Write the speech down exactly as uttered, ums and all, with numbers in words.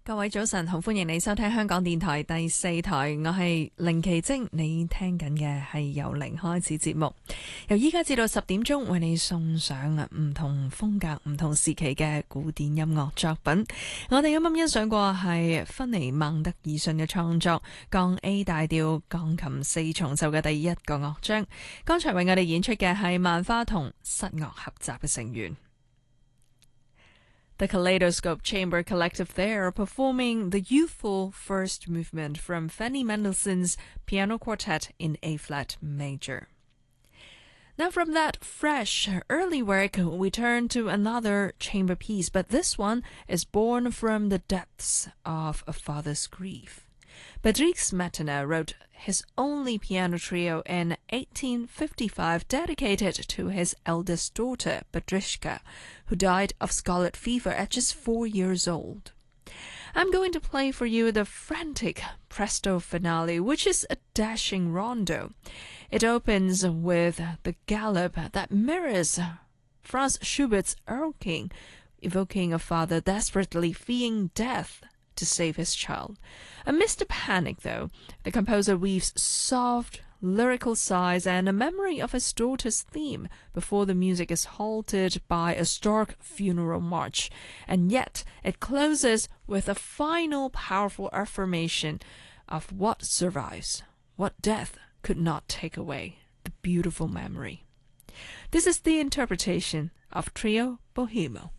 各位早晨，好歡迎你收聽香港電台第四台，我係凌奇晶，你聽緊嘅係由零開始節目，由依家至到十點鐘為你送上唔同風格、唔同時期嘅古典音樂作品。我哋啱啱欣賞過係芬尼孟德爾遜嘅創作降 A 大調鋼琴四重奏嘅第一個樂章，剛才為我哋演出嘅係萬花筒室樂合集嘅成員。The Kaleidoscope Chamber Collective there performing the youthful first movement from Fanny Mendelssohn's Piano Quartet in A-flat major. Now from that fresh early work, we turn to another chamber piece, but this one is born from the depths of a father's grief. Bedřich Smetana wrote his only piano trio in eighteen fifty-five dedicated to his eldest daughter, Bedřiška, who died of scarlet fever at just four years old. I'm going to play for you the frantic presto finale, which is a dashing rondo. It opens with the gallop that mirrors Franz Schubert's Erlking, evoking a father desperately fleeing death to save his child. Amidst the panic, though, the composer weaves soft, lyrical sighs and a memory of his daughter's theme before the music is halted by a stark funeral march. And yet, it closes with a final powerful affirmation of what survives, what death could not take away, the beautiful memory. This is the interpretation of Trio Bohemo.